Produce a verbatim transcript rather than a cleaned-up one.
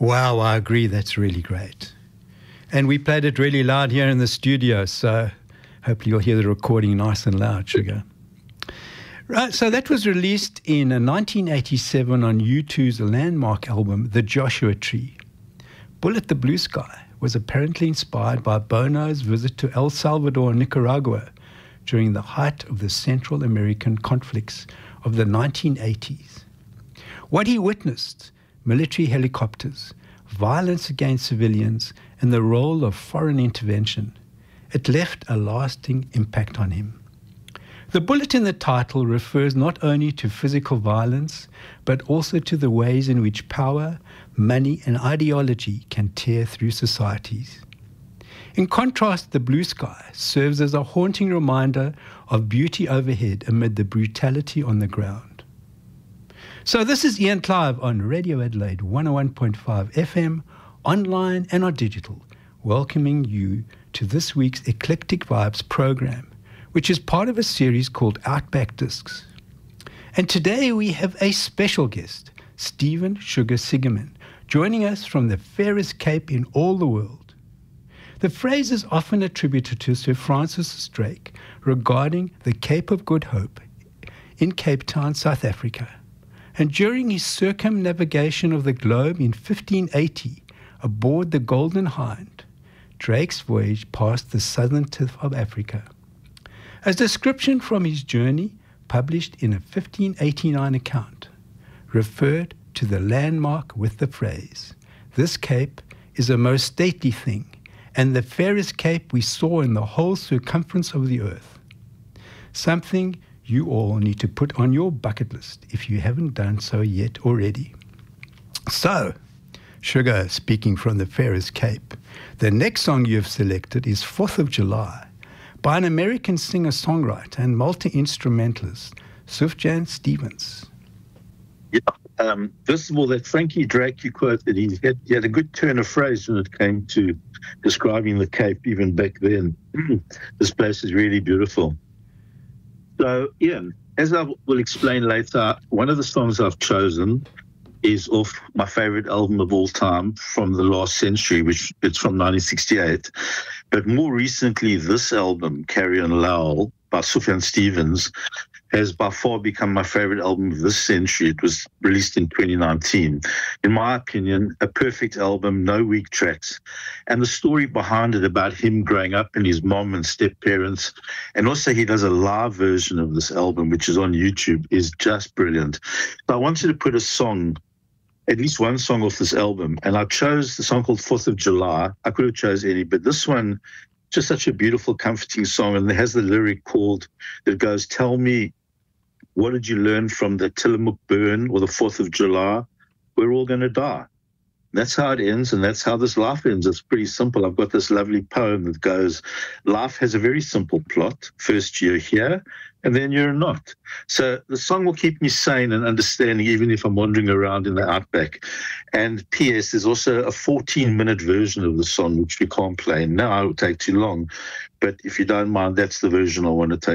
Wow, I agree. That's really great. And we played it really loud here in the studio, so hopefully you'll hear the recording nice and loud, Sugar. Right, so that was released in nineteen eighty-seven on U two's landmark album, The Joshua Tree. Bullet the Blue Sky was apparently inspired by Bono's visit to El Salvador and Nicaragua during the height of the Central American conflicts of the nineteen eighties. What he witnessed, military helicopters, violence against civilians, and the role of foreign intervention, it left a lasting impact on him. The bullet in the title refers not only to physical violence, but also to the ways in which power, money, and ideology can tear through societies. In contrast, the blue sky serves as a haunting reminder of beauty overhead amid the brutality on the ground. So this is Ian Clive on Radio Adelaide one oh one point five F M, online and on digital, welcoming you to this week's Eclectic Vibes program, which is part of a series called Outback Discs. And today we have a special guest, Stephen Sugar Sigeman, joining us from the fairest Cape in all the world. The phrase is often attributed to Sir Francis Drake regarding the Cape of Good Hope in Cape Town, South Africa. And during his circumnavigation of the globe in fifteen eighty, aboard the Golden Hind, Drake's voyage passed the southern tip of Africa. A description from his journey, published in a fifteen eighty-nine account, referred to the landmark with the phrase, "This cape is a most stately thing, and the fairest cape we saw in the whole circumference of the earth." Something you all need to put on your bucket list if you haven't done so yet already. So, Sugar, speaking from the fairest cape, the next song you have selected is fourth of July by an American singer-songwriter and multi-instrumentalist, Sufjan Stevens. Yeah, um, first of all, that Frankie Drake you quoted, he had, he had a good turn of phrase when it came to describing the Cape even back then. This place is really beautiful. So, Ian, as I will explain later, one of the songs I've chosen is off my favorite album of all time from the last century, which it's from nineteen sixty-eight. But more recently, this album, Carry On Lowell, by Sufjan Stevens, has by far become my favorite album of this century. It was released in twenty nineteen. In my opinion, a perfect album, no weak tracks. And the story behind it about him growing up and his mom and step-parents, and also he does a live version of this album, which is on YouTube, is just brilliant. So I wanted to put a song, at least one song off this album, and I chose the song called fourth of July. I could have chose any, but this one, just such a beautiful, comforting song, and it has the lyric called, that goes, "Tell me, what did you learn from the Tillamook burn or the fourth of July? We're all going to die." That's how it ends, and that's how this life ends. It's pretty simple. I've got this lovely poem that goes, life has a very simple plot. First you're here, and then you're not. So the song will keep me sane and understanding, even if I'm wandering around in the outback. And P S, there's also a fourteen-minute version of the song, which we can't play now. It will take too long. But if you don't mind, that's the version I want to take.